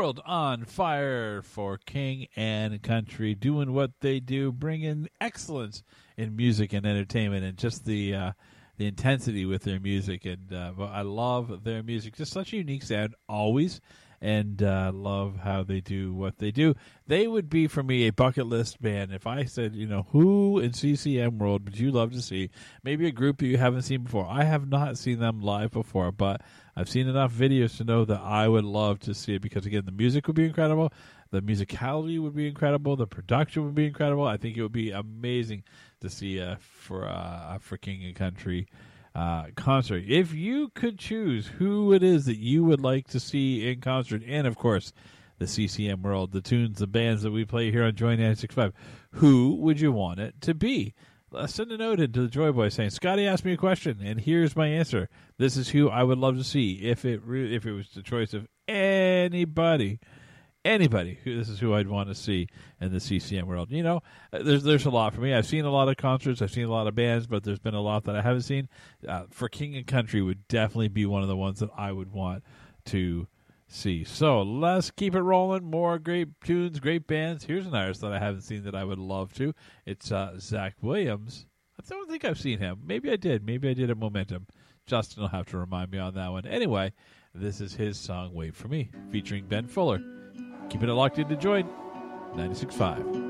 World on fire for King and Country, doing what they do, bringing excellence in music and entertainment, and just the intensity with their music. And I love their music. Just such a unique sound, always. And love how they do what they do. They would be, for me, a bucket list band. If I said, who in CCM World would you love to see? Maybe a group that you haven't seen before. I have not seen them live before, but I've seen enough videos to know that I would love to see it because, again, the music would be incredible. The musicality would be incredible. The production would be incredible. I think it would be amazing to see for King and Country concert. If you could choose who it is that you would like to see in concert, and of course the CCM World, the tunes, the bands that we play here on Joy 96.5, who would you want it to be? Send a note into the Joy Boy saying, Scotty asked me a question, and here's my answer. This is who I would love to see if it was the choice of anybody. This is who I'd want to see in the CCM World. There's a lot for me. I've seen a lot of concerts. I've seen a lot of bands, but there's been a lot that I haven't seen. For King and Country would definitely be one of the ones that I would want to see. So let's keep it rolling. More great tunes, great bands. Here's an artist that I haven't seen that I would love to. It's Zach Williams. I don't think I've seen him. Maybe I did. Maybe I did at Momentum. Justin will have to remind me on that one. Anyway, this is his song, Wait For Me, featuring Ben Fuller. Keeping it locked into Joy 96.5.